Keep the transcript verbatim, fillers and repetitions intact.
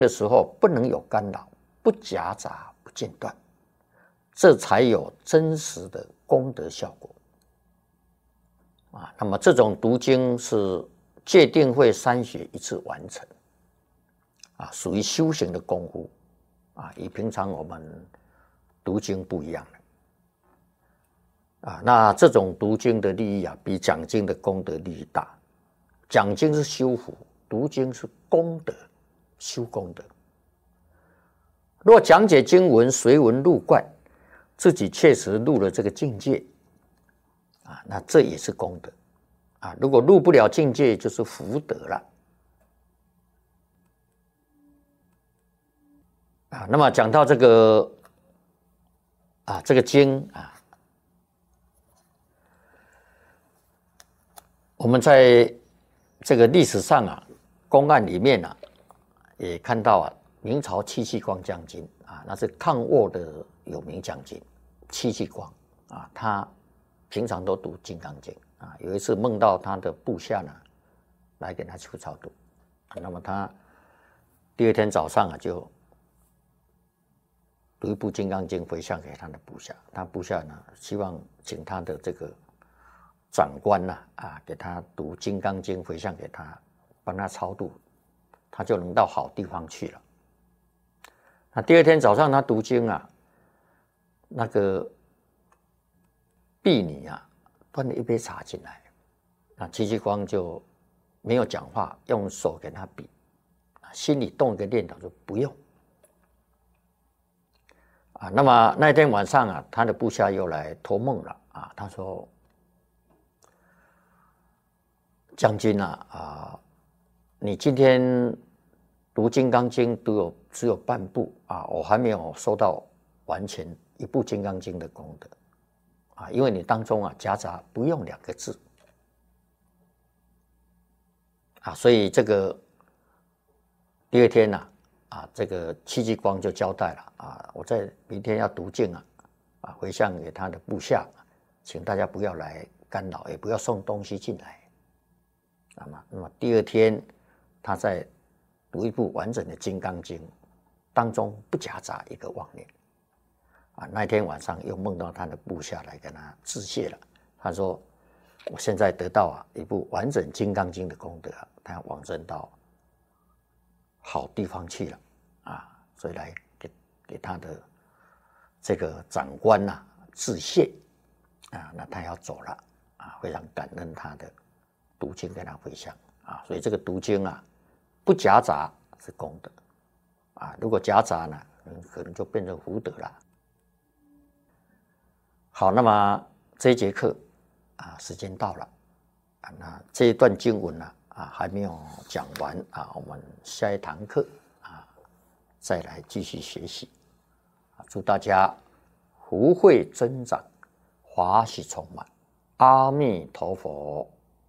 的时候不能有干扰，不夹杂，不间断，这才有真实的功德效果啊。那么这种读经是戒定慧三学一次完成啊，属于修行的功夫啊，与平常我们读经不一样的啊。那这种读经的利益啊，比讲经的功德利益大。讲经是修福，读经是功德，修功德。若讲解经文随文入观，自己确实入了这个境界啊，那这也是功德啊。如果入不了境界，就是福德了啊。那么讲到这个啊，这个经啊，我们在这个历史上啊，公案里面啊，也看到啊，明朝戚继光将军啊，那是抗倭的有名将军，戚继光啊，他平常都读《金刚经》啊。有一次梦到他的部下呢，来给他求超度，啊、那么他第二天早上啊，就读一部《金刚经》回向给他的部下。他部下呢，希望请他的这个长官呐、啊，啊，给他读《金刚经》回向给他，帮他超度，他就能到好地方去了。那第二天早上他读经啊，那个婢女啊端了一杯茶进来，那戚继光就没有讲话，用手给他比，心里动一个念头说不用啊。那么那天晚上啊，他的部下又来托梦了啊，他说：“将军啊啊，你今天读《金刚经》都有只有半部啊，我还没有收到完全一部《金刚经》的功德啊，因为你当中啊夹杂不用两个字啊，所以这个第二天呢 啊, 啊，这个戚继光就交代了啊，我在明天要读经啊，啊回向给他的部下，请大家不要来干扰，也不要送东西进来。那么，那么第二天他在读一部完整的《金刚经》，当中不夹杂一个妄念啊。那天晚上又梦到他的部下来跟他致谢了，他说：“我现在得到啊一部完整《金刚经》的功德，他要往生到好地方去了啊，所以来给给他的这个长官呐、啊、致谢啊，那他要走了啊，非常感恩他的读经给他回向啊，所以这个读经啊。”不夹杂是功德啊，如果夹杂呢，可能就变成福德了。好，那么这一节课啊，时间到了啊，那这一段经文呢啊还没有讲完啊，我们下一堂课啊再来继续学习啊，祝大家福慧增长，法喜充满，阿弥陀佛。